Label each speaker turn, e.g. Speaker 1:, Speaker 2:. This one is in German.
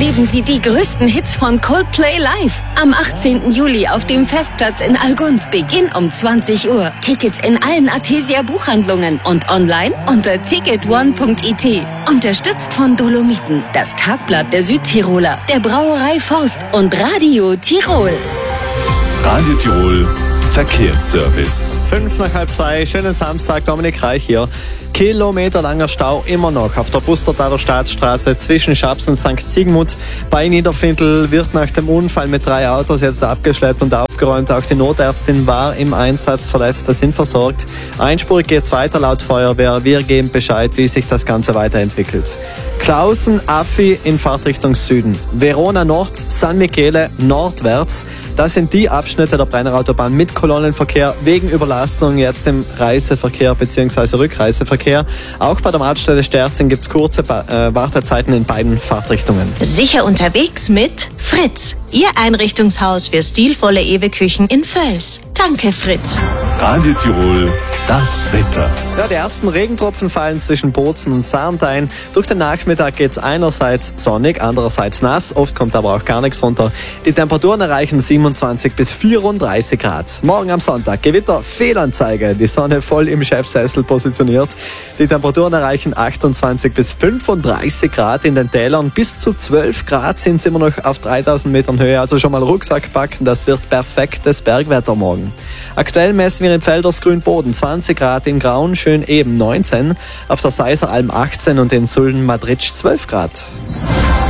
Speaker 1: erleben Sie die größten Hits von Coldplay live. Am 18. Juli auf dem Festplatz in Algund. Beginn um 20 Uhr. Tickets in allen Artesia Buchhandlungen und online unter ticketone.it. Unterstützt von Dolomiten, das Tagblatt der Südtiroler, der Brauerei Forst und Radio Tirol.
Speaker 2: Radio Tirol Verkehrsservice.
Speaker 3: 1:05, schönen Samstag, Dominik Reich hier. Kilometerlanger Stau immer noch auf der Bustertaler Staatsstraße zwischen Schaps und St. Sigmund. Bei Niederfindl wird nach dem Unfall mit 3 Autos jetzt abgeschleppt und aufgeräumt. Auch die Notärztin war im Einsatz, Verletzte sind versorgt. Einspurig geht's weiter laut Feuerwehr. Wir geben Bescheid, wie sich das Ganze weiterentwickelt. Klausen-Affi in Fahrtrichtung Süden. Verona Nord, San Michele nordwärts. Das sind die Abschnitte der Brennerautobahn mit Kolonnenverkehr wegen Überlastung jetzt im Reiseverkehr bzw. Rückreiseverkehr. Auch bei der Mautstelle Sterzing gibt es kurze Wartezeiten in beiden Fahrtrichtungen.
Speaker 4: Sicher unterwegs mit Fritz, Ihr Einrichtungshaus für stilvolle Ewe-Küchen in Völs. Danke, Fritz.
Speaker 2: Radio Tirol, das Wetter.
Speaker 3: Ja, die ersten Regentropfen fallen zwischen Bozen und Sarntein. Durch den Nachmittag geht es einerseits sonnig, andererseits nass. Oft kommt aber auch gar nichts runter. Die Temperaturen erreichen 27 bis 34 Grad. Morgen am Sonntag Gewitter, Fehlanzeige. Die Sonne voll im Chefsessel positioniert. Die Temperaturen erreichen 28 bis 35 Grad in den Tälern. Bis zu 12 Grad sind es immer noch auf 3000 Metern Höhe. Also schon mal Rucksack packen, das wird perfektes Bergwetter morgen. Aktuell messen wir in Pfälders Grünboden 20 Grad, in Grauen schön eben 19, auf der Seiseralm 18 und in Sulden Madrid 12 Grad.